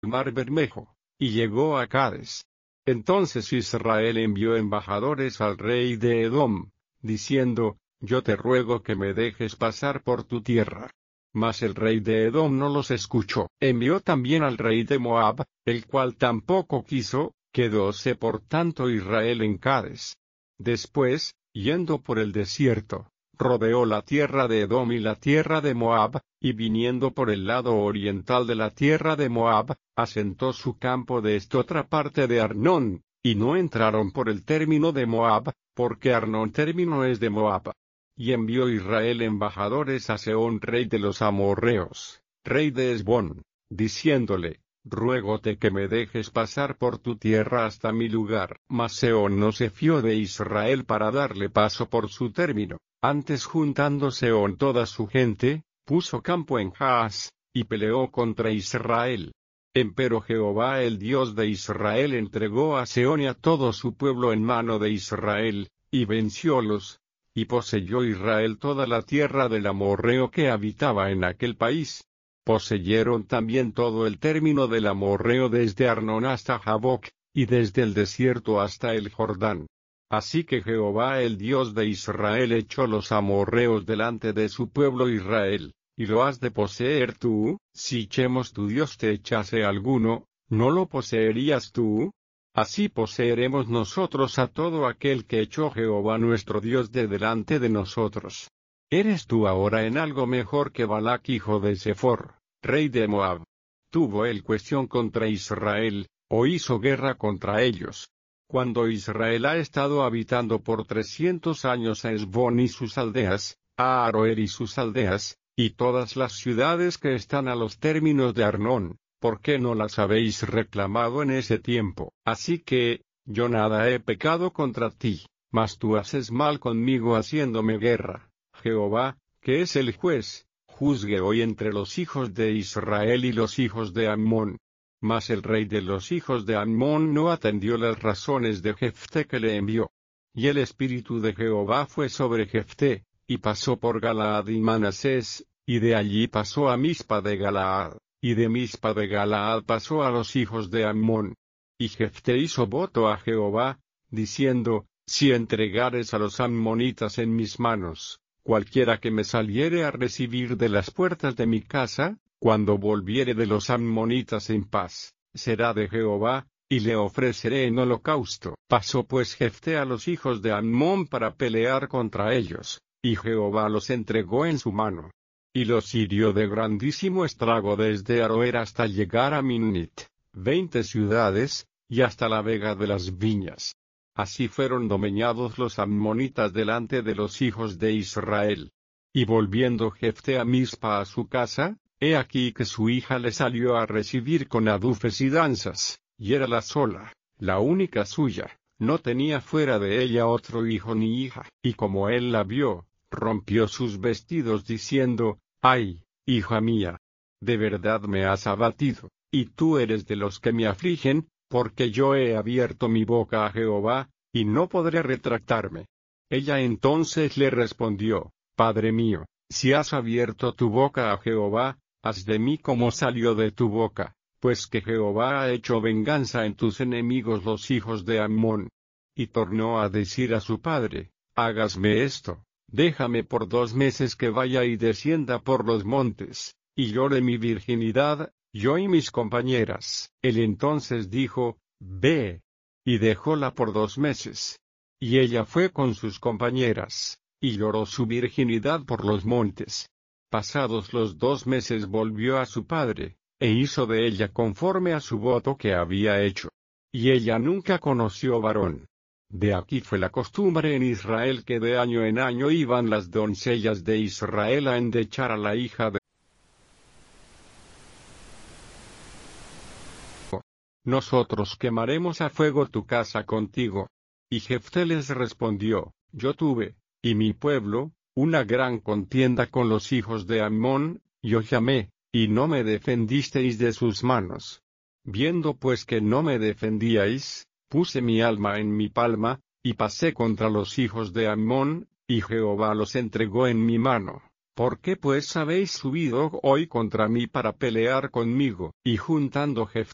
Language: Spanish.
Mar Bermejo, y llegó a Cades. Entonces Israel envió embajadores al rey de Edom, diciendo, yo te ruego que me dejes pasar por tu tierra. Mas el rey de Edom no los escuchó. Envió también al rey de Moab, el cual tampoco quiso, quedóse por tanto Israel en Cades. Después, yendo por el desierto, rodeó la tierra de Edom y la tierra de Moab, y viniendo por el lado oriental de la tierra de Moab, asentó su campo de esta otra parte de Arnón, y no entraron por el término de Moab, porque Arnón término es de Moab. Y envió Israel embajadores a Sehón rey de los amorreos, rey de Hesbón, diciéndole, ruégote que me dejes pasar por tu tierra hasta mi lugar. Mas Sehón no se fió de Israel para darle paso por su término. Antes juntando Sehón toda su gente, puso campo en Jaaz, y peleó contra Israel. Empero Jehová el Dios de Israel entregó a Sehón y a todo su pueblo en mano de Israel, y venciólos, y poseyó Israel toda la tierra del amorreo que habitaba en aquel país. Poseyeron también todo el término del amorreo desde Arnón hasta Jaboc, y desde el desierto hasta el Jordán. Así que Jehová el Dios de Israel echó los amorreos delante de su pueblo Israel, y lo has de poseer tú. Si Chemos tu Dios te echase alguno, ¿no lo poseerías tú? Así poseeremos nosotros a todo aquel que echó Jehová nuestro Dios de delante de nosotros. ¿Eres tú ahora en algo mejor que Balac hijo de Sefor, rey de Moab? ¿Tuvo él cuestión contra Israel, o hizo guerra contra ellos? Cuando Israel ha estado habitando por 300 años a Hesbón y sus aldeas, a Aroer y sus aldeas, y todas las ciudades que están a los términos de Arnón, ¿por qué no las habéis reclamado en ese tiempo? Así que, yo nada he pecado contra ti, mas tú haces mal conmigo haciéndome guerra. Jehová, que es el juez, juzgue hoy entre los hijos de Israel y los hijos de Ammón. Mas el rey de los hijos de Ammón no atendió las razones de Jefté que le envió. Y el espíritu de Jehová fue sobre Jefté, y pasó por Galaad y Manasés, y de allí pasó a Mispa de Galaad, y de Mispa de Galaad pasó a los hijos de Ammón. Y Jefté hizo voto a Jehová, diciendo, si entregares a los ammonitas en mis manos, cualquiera que me saliere a recibir de las puertas de mi casa, cuando volviere de los ammonitas en paz, será de Jehová, y le ofreceré en holocausto. Pasó pues Jefté a los hijos de Ammón para pelear contra ellos, y Jehová los entregó en su mano. Y los hirió de grandísimo estrago desde Aroer hasta llegar a Minnit, 20 ciudades, y hasta la vega de las viñas. Así fueron domeñados los ammonitas delante de los hijos de Israel. Y volviendo Jefté a Mispa a su casa, he aquí que su hija le salió a recibir con adufes y danzas, y era la sola, la única suya, no tenía fuera de ella otro hijo ni hija. Y como él la vio, rompió sus vestidos diciendo, ay, hija mía, de verdad me has abatido, y tú eres de los que me afligen, porque yo he abierto mi boca a Jehová, y no podré retractarme. Ella entonces le respondió, Padre mío, si has abierto tu boca a Jehová, haz de mí como salió de tu boca, pues que Jehová ha hecho venganza en tus enemigos los hijos de Ammón. Y tornó a decir a su padre, hágasme esto, déjame por 2 meses que vaya y descienda por los montes, y llore mi virginidad, yo y mis compañeras. Él entonces dijo, ve, y dejóla por 2 meses. Y ella fue con sus compañeras, y lloró su virginidad por los montes. Pasados los 2 meses volvió a su padre, e hizo de ella conforme a su voto que había hecho. Y ella nunca conoció varón. De aquí fue la costumbre en Israel que de año en año iban las doncellas de Israel a endechar a la hija de nosotros quemaremos a fuego tu casa contigo. Y Jefté les respondió, yo tuve, y mi pueblo, una gran contienda con los hijos de Ammón, yo llamé, y no me defendisteis de sus manos. Viendo pues que no me defendíais, puse mi alma en mi palma, y pasé contra los hijos de Ammón, y Jehová los entregó en mi mano. ¿Por qué pues habéis subido hoy contra mí para pelear conmigo? Y juntando Jefté